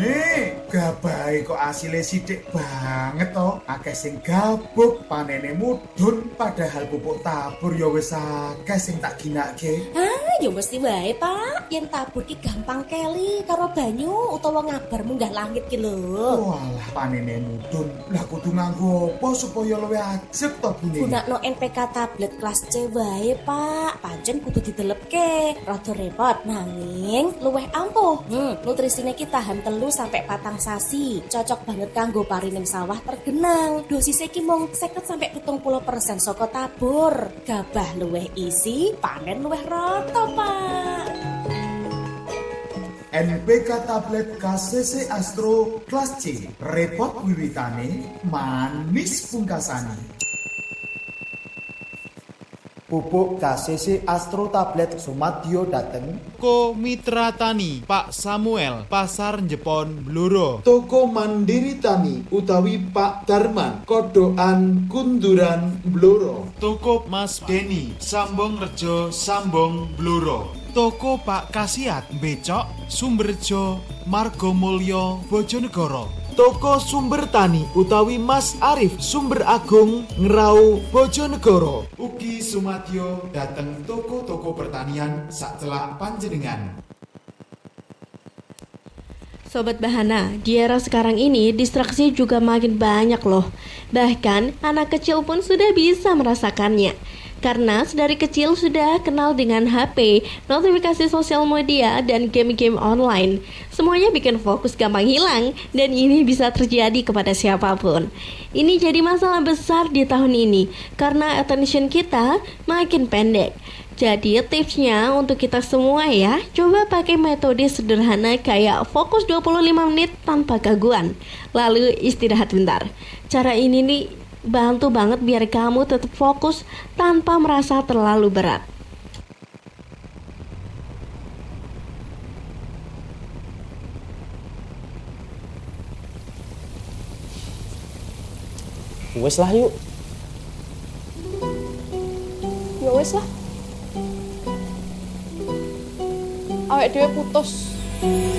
Jane, gabahe kok asile sithik banget to. Akeh sing gabuk, panene mudhun, padahal pupuk tabur ya wis akeh sing tak ginake. Ya mesti wae, Pak. Yen tabur ki gampang keli karo banyu utawa ngabar munggah langit ki lho. Walah panene mudhun. Lah kudu nganggo apa supaya luwih ajeg to bune? Gunakno NPK tablet kelas C wae, Pak. Pancen kudu didelepke. Rada repot nanging luwih ampuh. Nutrisine ki tahan 3 sampai 4 sasi. Cocok banget kanggo parinem sawah tergenang. Dosisnya ki mung 50 sampai 70% saka tabur. Gabah luwih isi, panen luwih rata, Pak. NPK tablet KCC Astro kelas C. Repot wiwitane, manis pungkasane. Pupuk KCC Astro tablet Sumadyo dateng Toko Mitra Tani Pak Samuel Pasar Jepon Bluro. Toko Mandiri Tani utawi Pak Darman Kodokan Kunduran Bluro. Toko Mas Deni Sambong Rejo Sambong Bluro. Toko Pak Kasiat Becok Sumberjo Margomulyo Bojonegoro. Toko Sumber Tani utawi Mas Arif Sumber Agung Ngerau Bojonegoro. Ugi Sumadyo dateng toko-toko pertanian sacelak panjenengan. Sobat Bahana, di era sekarang ini distraksi juga makin banyak loh. Bahkan anak kecil pun sudah bisa merasakannya. Karena sedari kecil sudah kenal dengan HP, notifikasi sosial media, dan game-game online. Semuanya bikin fokus gampang hilang, dan ini bisa terjadi kepada siapapun. Ini jadi masalah besar di tahun ini, karena attention kita makin pendek. Jadi tipsnya untuk kita semua ya, coba pakai metode sederhana kayak fokus 25 menit tanpa gangguan, lalu istirahat bentar. Cara ini nih bantu banget biar kamu tetap fokus tanpa merasa terlalu berat. Wes lah yuk. Ya wes lah. Awake dhewe putus.